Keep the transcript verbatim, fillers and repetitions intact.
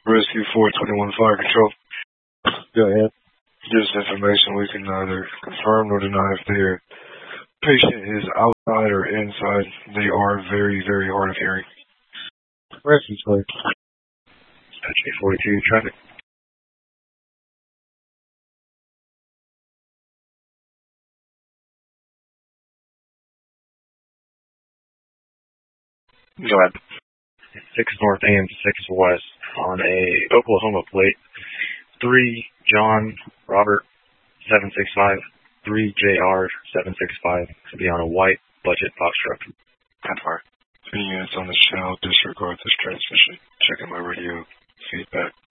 Rescue four twenty-one Fire Control. Go ahead. Just information we can neither confirm nor deny if their patient is outside or inside. They are very, very hard of hearing. Rescue, please. Dispatch eight forty-two, traffic. Go ahead. six north and six west on a Oklahoma plate. three John Robert seven six five, three J R seven six five to be on a white budget box truck. ten fire. Three units on the shell, disregard this transmission. Checking my radio feedback.